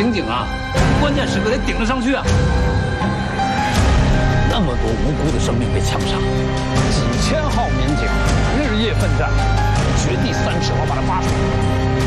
刑警啊，关键时刻得顶得上去啊！ 那么多无辜的生命被枪杀，几千号民警日夜奋战，掘地3尺，我把它挖出来。